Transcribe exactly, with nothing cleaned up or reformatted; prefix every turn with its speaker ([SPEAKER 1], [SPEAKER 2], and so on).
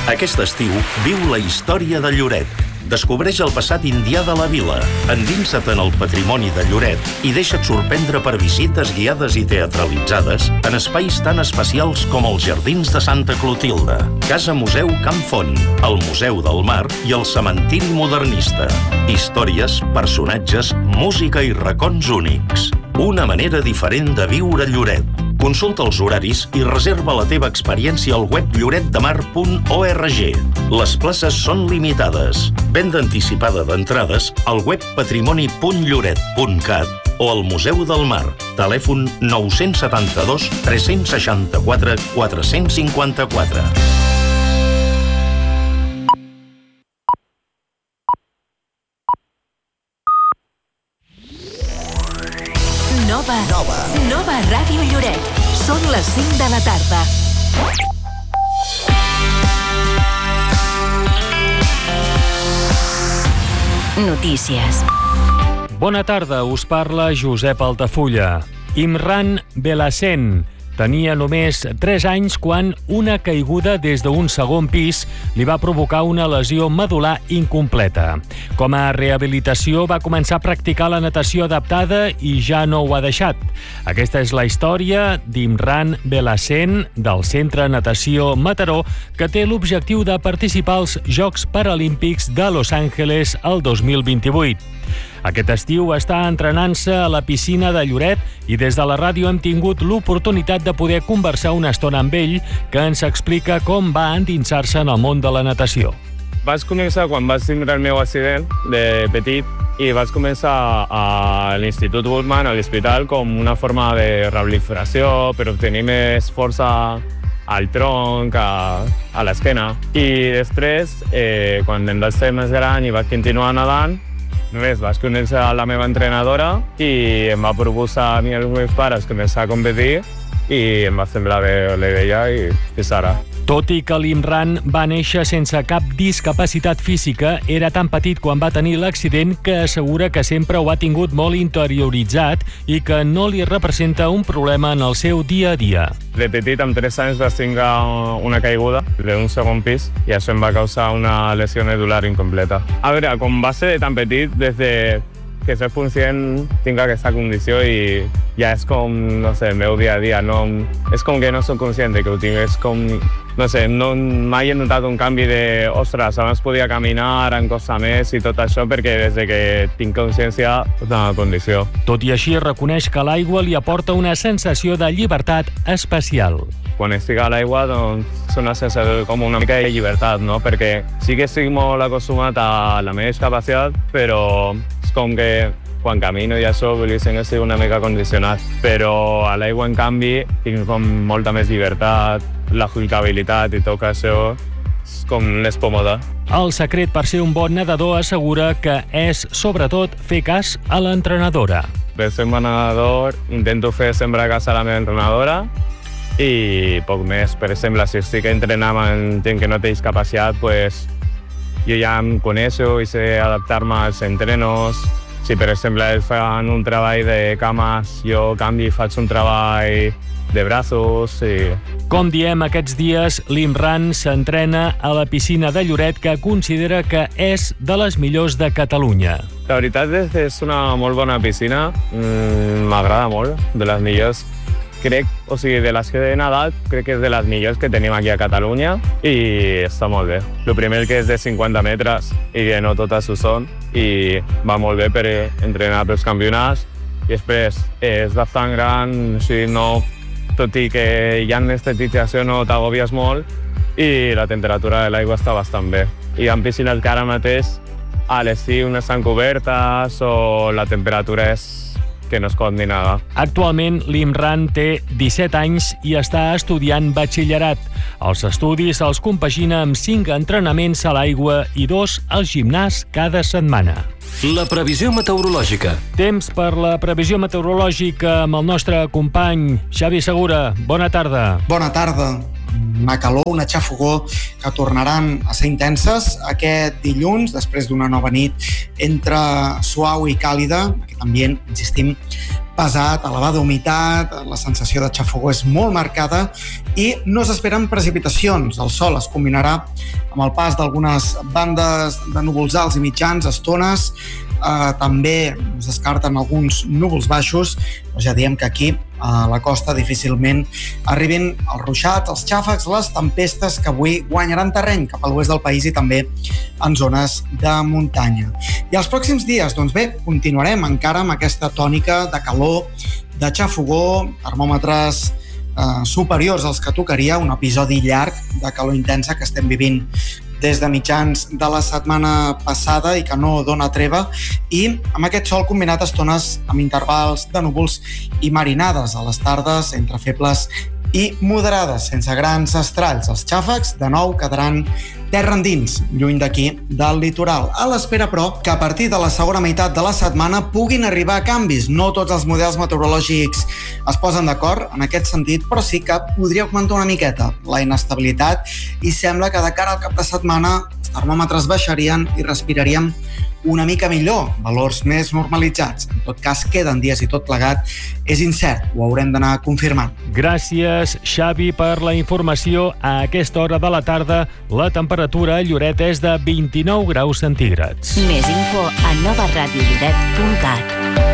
[SPEAKER 1] Aquest estiu viu la història de Lloret. Descobreix el passat indià de la vila, endinsa't en el patrimoni de Lloret i deixa't sorprendre per visites guiades i teatralitzades en espais tan especials com els Jardins de Santa Clotilde, Casa Museu Camp Font, el Museu del Mar i el Cementiri Modernista. Històries, personatges, música i racons únics. Una manera diferent de viure Lloret. Consulta els horaris i reserva la teva experiència al web lloret de mar punt org. Les places són limitades. Venda anticipada d'entrades al web patrimoni punt lloret punt cat o al Museu del Mar. Telèfon nou set dos, tres sis quatre, quatre cinc quatre.
[SPEAKER 2] Nova. Nova. Nova Ràdio Lloret. Són les cinc de la tarda. Notícies.
[SPEAKER 3] Bona tarda, us parla Josep Altafulla. Imran Belhacen tenia només tres anys quan una caiguda des d'un segon pis li va provocar una lesió medular incompleta. Com a rehabilitació va començar a practicar la natació adaptada i ja no ho ha deixat. Aquesta és la història d'Imran Belhacen del Centre Natació Mataró, que té l'objectiu de participar als Jocs Paralímpics de Los Angeles el dos mil vint-i-vuit. Aquest estiu està entrenant-se a la piscina de Lloret i des de la ràdio hem tingut l'oportunitat de poder conversar una estona amb ell, que ens explica com va endinsar-se en el món de la natació.
[SPEAKER 4] Vaig començar quan vaig tindre el meu accident de petit i vaig començar a l'Institut Guttmann, a l'hospital, com una forma de rehabilitació per obtenir més força al tronc, a, a l'esquena. I després, eh, quan em vaig ser més gran i vaig continuar nedant, res, vaig conèixer la meva entrenadora i em va proposar a mi i als meus pares començar a competir i em va semblar bé la idea i fins ara.
[SPEAKER 3] Tot i que l'Imran va néixer sense cap discapacitat física, era tan petit quan va tenir l'accident que assegura que sempre ho ha tingut molt interioritzat i que no li representa un problema en el seu dia a dia.
[SPEAKER 4] De petit, amb tres anys, vaig tenir una caiguda d'un segon pis i això em va causar una lesió medular incompleta. A veure, com va ser tan petit, des de que soc conscient tinc aquesta condició i ja és com, no sé, el meu dia a dia. No, és com que no soc conscient de que ho tinc, és com, no sé, no, mai he notat un canvi de, ostres, abans podia caminar, em costa més i tot això, perquè des de que tinc consciència és una condició.
[SPEAKER 3] Tot i així, reconeix que l'aigua li aporta una sensació de llibertat especial.
[SPEAKER 4] Quan estic a l'aigua, doncs, és una sensació com una mica de llibertat, no? Perquè sí que estic molt acostumat a la meva discapacitat, però és com que quan camino i això, diguéssim, estic una mica condicionat. Però a l'aigua, en canvi, tinc com molta més llibertat, la jugabilitat i tot això és com més còmode.
[SPEAKER 3] El secret per ser un bon nedador assegura que és, sobretot, fer cas a l'entrenadora.
[SPEAKER 4] Per ser un bon nedador, intento fer sempre cas a la meva entrenadora i poc més. Per exemple, si estic entrenant amb gent que no té discapacitat, pues, jo ja em coneixo i sé adaptar-me als entrenos. Si, per exemple, ells fan un treball de cames, jo canvi i faig un treball de braços. I...
[SPEAKER 3] Com diem, aquests dies l'Imran s'entrena a la piscina de Lloret, que considera que és de les millors de Catalunya.
[SPEAKER 4] La veritat és que és una molt bona piscina, m'agrada molt, de les millors. Crec, o sigui, de les que he nedat, crec que és de les millors que tenim aquí a Catalunya i està molt bé. El primer que és de cinquanta metres i que no totes ho són i va molt bé per entrenar pels campionats i després és bastant gran, o sigui, no, tot i que hi ha estetització no t'agobies molt i la temperatura de l'aigua està bastant bé. Hi ha piscines que ara mateix a l'estiu no estan cobertes o la temperatura és que no es pot ni nada.
[SPEAKER 3] Actualment, l'Imran té disset anys i està estudiant batxillerat. Els estudis els compagina amb cinc entrenaments a l'aigua i dos al gimnàs cada setmana.
[SPEAKER 5] La previsió meteorològica.
[SPEAKER 3] Temps per la previsió meteorològica amb el nostre company Xavi Segura. Bona tarda.
[SPEAKER 6] Bona tarda. Una calor, una xafogor que tornaran a ser intenses aquest dilluns, després d'una nova nit entre suau i càlida. Aquest ambient, insistim, pesat, elevada humitat, la sensació de xafogor és molt marcada i no s'esperen precipitacions. El sol es combinarà amb el pas d'algunes bandes de núvols alts i mitjans, estones, eh, també es descarten alguns núvols baixos, però ja diem que aquí a la costa difícilment arribin els ruixats, els xàfecs, les tempestes que avui guanyaran terreny cap a l'oest del país i també en zones de muntanya. I els pròxims dies, doncs bé, continuarem encara amb aquesta tònica de calor, de xafogor, termòmetres eh, superiors als que tocaria, un episodi llarg de calor intensa que estem vivint des de mitjans de la setmana passada i que no dona treva, i amb aquest sol combinat a estones amb intervals de núvols i marinades a les tardes entre febles i moderades, sense grans estralls. Els xàfecs, de nou, quedaran terra endins, lluny d'aquí del litoral. A l'espera, però, que a partir de la segona meitat de la setmana puguin arribar canvis. No tots els models meteorològics es posen d'acord en aquest sentit, però sí que podria augmentar una miqueta la inestabilitat i sembla que de cara al cap de setmana els termòmetres baixarien i respiraríem una mica millor, valors més normalitzats. En tot cas, queden dies i tot plegat és incert, ho haurem d'anar confirmant.
[SPEAKER 3] Gràcies, Xavi, per la informació. A aquesta hora de la tarda, la temperatura a Lloret és de vint-i-nou graus centígrads.
[SPEAKER 2] Més info a nova ràdio lloret punt cat.